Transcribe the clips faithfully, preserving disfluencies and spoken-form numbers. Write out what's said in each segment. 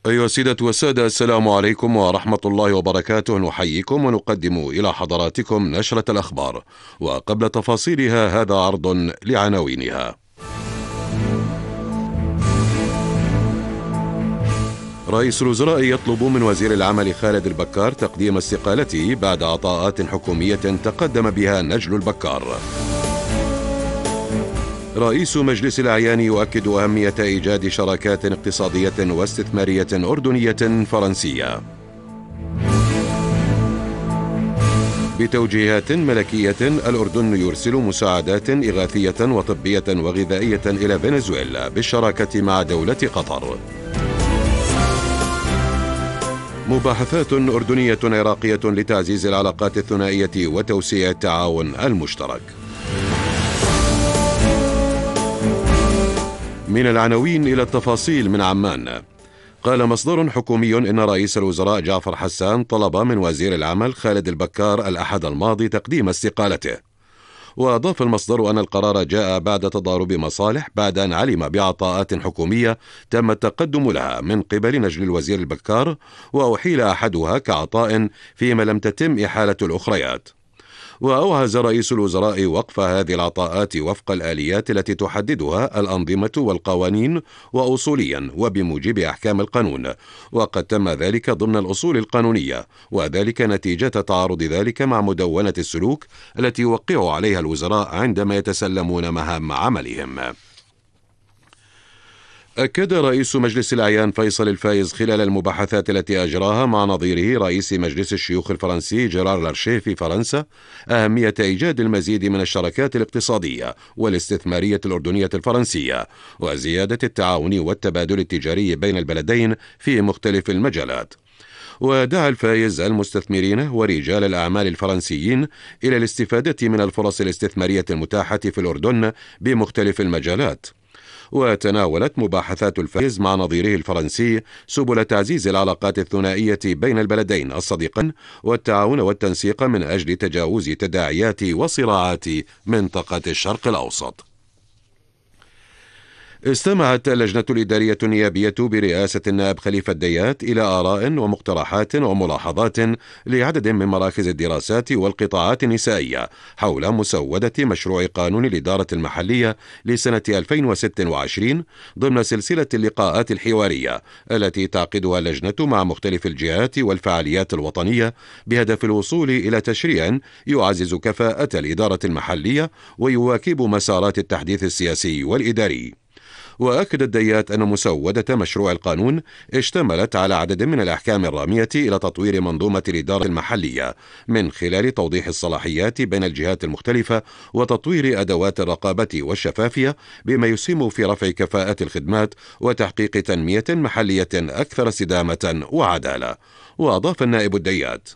أيها السيدة والسادة، السلام عليكم ورحمة الله وبركاته. نحييكم ونقدم إلى حضراتكم نشرة الأخبار، وقبل تفاصيلها هذا عرض لعناوينها. رئيس الوزراء يطلب من وزير العمل خالد البكار تقديم استقالته بعد عطاءات حكومية تقدم بها نجل البكار. رئيس مجلس الأعيان يؤكد أهمية إيجاد شراكات اقتصادية واستثمارية أردنية فرنسية. بتوجيهات ملكية، الأردن يرسل مساعدات إغاثية وطبية وغذائية إلى فنزويلا بالشراكة مع دولة قطر. مباحثات أردنية عراقية لتعزيز العلاقات الثنائية وتوسيع التعاون المشترك. من العناوين إلى التفاصيل من عمان. قال مصدر حكومي إن رئيس الوزراء جعفر حسان طلب من وزير العمل خالد البكار الأحد الماضي تقديم استقالته. وأضاف المصدر أن القرار جاء بعد تضارب مصالح بعد أن علم بعطاءات حكومية تم التقدم لها من قبل نجل الوزير البكار، وأحيل أحدها كعطاء فيما لم تتم إحالة الأخريات. وأوعز رئيس الوزراء وقف هذه العطاءات وفق الآليات التي تحددها الأنظمة والقوانين وأصوليا وبموجب أحكام القانون، وقد تم ذلك ضمن الأصول القانونية، وذلك نتيجة تعارض ذلك مع مدونة السلوك التي يوقع عليها الوزراء عندما يتسلمون مهام عملهم. أكد رئيس مجلس الأعيان فيصل الفايز خلال المباحثات التي أجراها مع نظيره رئيس مجلس الشيوخ الفرنسي جيرار لارشيه في فرنسا أهمية إيجاد المزيد من الشراكات الاقتصادية والاستثمارية الأردنية الفرنسية وزيادة التعاون والتبادل التجاري بين البلدين في مختلف المجالات. ودعا الفايز المستثمرين ورجال الأعمال الفرنسيين إلى الاستفادة من الفرص الاستثمارية المتاحة في الأردن بمختلف المجالات. وتناولت مباحثات الفايز مع نظيره الفرنسي سبل تعزيز العلاقات الثنائية بين البلدين الصديقين والتعاون والتنسيق من أجل تجاوز تداعيات وصراعات منطقة الشرق الأوسط. استمعت اللجنة الإدارية النيابية برئاسة النائب خليفة الديات إلى آراء ومقترحات وملاحظات لعدد من مراكز الدراسات والقطاعات النسائية حول مسودة مشروع قانون الإدارة المحلية لسنة ألفين وستة وعشرين ضمن سلسلة اللقاءات الحوارية التي تعقدها اللجنة مع مختلف الجهات والفعاليات الوطنية بهدف الوصول إلى تشريع يعزز كفاءة الإدارة المحلية ويواكب مسارات التحديث السياسي والإداري. وأكد الديات أن مسودة مشروع القانون اشتملت على عدد من الأحكام الرامية إلى تطوير منظومة الإدارة المحلية من خلال توضيح الصلاحيات بين الجهات المختلفة وتطوير أدوات الرقابة والشفافية بما يسهم في رفع كفاءة الخدمات وتحقيق تنمية محلية أكثر استدامة وعدالة. وأضاف النائب الديات: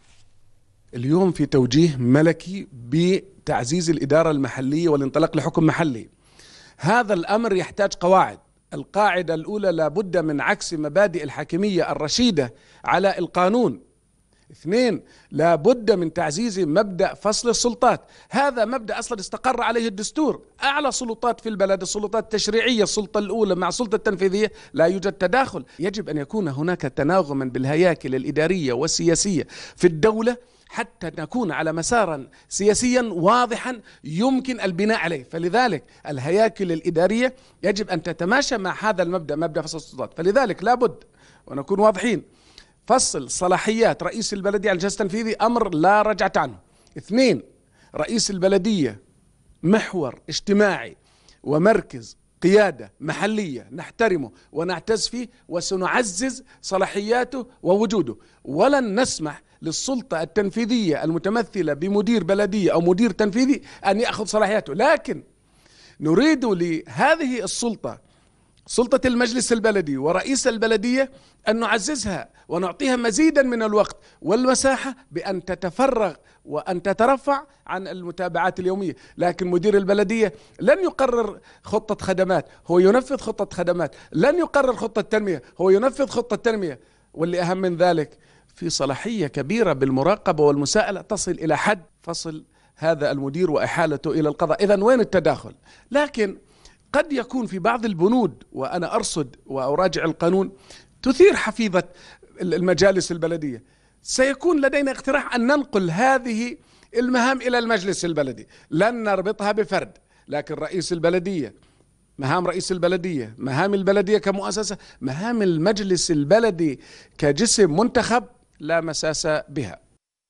اليوم في توجيه ملكي بتعزيز الإدارة المحلية والانطلاق لحكم محلي. هذا الأمر يحتاج قواعد. القاعدة الأولى: لابد من عكس مبادئ الحاكمية الرشيدة على القانون. اثنين: لابد من تعزيز مبدأ فصل السلطات. هذا مبدأ أصلا استقر عليه الدستور. أعلى سلطات في البلد السلطات التشريعية، السلطة الأولى مع السلطة التنفيذية، لا يوجد تداخل. يجب أن يكون هناك تناغما بالهياكل الإدارية والسياسية في الدولة حتى نكون على مسارا سياسيا واضحا يمكن البناء عليه. فلذلك الهياكل الإدارية يجب أن تتماشى مع هذا المبدأ، مبدأ فصل السلطات. فلذلك لابد ونكون واضحين: فصل صلاحيات رئيس البلدية عن الجهاز التنفيذي أمر لا رجعة عنه. اثنين: رئيس البلدية محور اجتماعي ومركز قيادة محلية نحترمه ونعتز فيه وسنعزز صلاحياته ووجوده، ولن نسمح للسلطة التنفيذية المتمثلة بمدير بلدية أو مدير تنفيذي أن يأخذ صلاحياته. لكن نريد لهذه السلطة، سلطة المجلس البلدي ورئيس البلدية، أن نعززها ونعطيها مزيدا من الوقت والمساحة بأن تتفرغ وأن تترفع عن المتابعات اليومية. لكن مدير البلدية لن يقرر خطة خدمات، هو ينفذ خطة خدمات. لن يقرر خطة تنمية، هو ينفذ خطة تنمية. واللي أهم من ذلك، في صلاحية كبيرة بالمراقبة والمساءلة تصل إلى حد فصل هذا المدير وإحالته إلى القضاء. إذن وين التداخل؟ لكن قد يكون في بعض البنود، وأنا أرصد وأراجع القانون، تثير حفيظة المجالس البلدية. سيكون لدينا اقتراح أن ننقل هذه المهام إلى المجلس البلدي، لن نربطها بفرد، لكن رئيس البلدية مهام رئيس البلدية، مهام البلدية كمؤسسة، مهام المجلس البلدي كجسم منتخب لا مساس بها.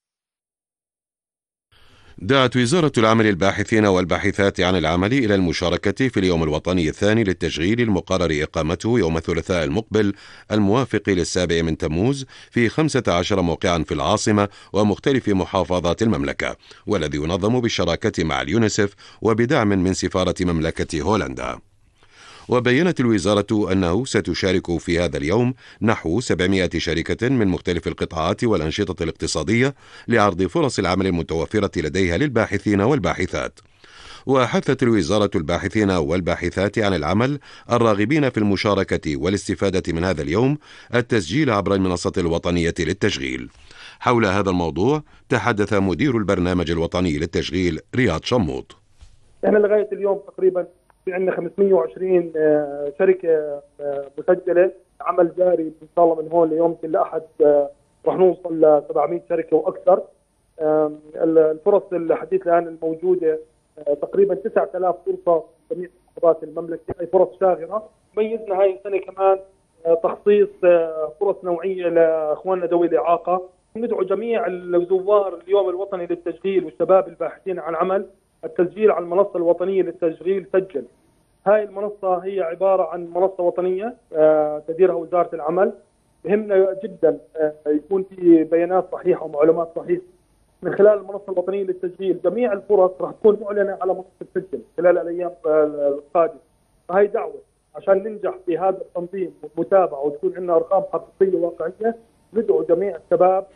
دعت وزارة العمل الباحثين والباحثات عن العمل إلى المشاركة في اليوم الوطني الثاني للتشغيل المقرر إقامته يوم الثلاثاء المقبل الموافق للسابع من تموز في خمسة عشر موقعا في العاصمة ومختلف محافظات المملكة، والذي ينظم بالشراكة مع اليونيسف وبدعم من سفارة مملكة هولندا. وبيّنت الوزارة أنه ستشارك في هذا اليوم نحو سبعمائة شركة من مختلف القطاعات والأنشطة الاقتصادية لعرض فرص العمل المتوفرة لديها للباحثين والباحثات. وحثت الوزارة الباحثين والباحثات عن العمل الراغبين في المشاركة والاستفادة من هذا اليوم التسجيل عبر المنصة الوطنية للتشغيل. حول هذا الموضوع تحدث مدير البرنامج الوطني للتشغيل رياض شموط. احنا لغاية اليوم تقريبا في عندنا خمسمائة وعشرين شركة مسجلة عمل جاري إن شاء الله من هون ليوم الأحد راح نوصل ل سبعمائة شركة وأكثر. الفرص الحديث الآن الموجودة تقريبا تسعة آلاف فرصة في جميع محافظات المملكة، أي فرص شاغرة. ميزنا هاي السنة كمان تخصيص فرص نوعية لإخواننا ذوي الإعاقة. ندعو جميع الزوار اليوم الوطني للتشغيل والشباب الباحثين عن عمل التسجيل على المنصة الوطنية للتشغيل. سجل. هاي المنصة هي عبارة عن منصة وطنية تديرها وزارة العمل. بهمنا جدا يكون في بيانات صحيحة ومعلومات صحيحة من خلال المنصة الوطنية للتشغيل. جميع الفرص راح تكون معلنة على منصة سجل خلال الأيام القادمة. فهي دعوة عشان ننجح في هذا التنظيم والمتابعة وتكون عندنا أرقام حقيقية واقعية. ندعو جميع الشباب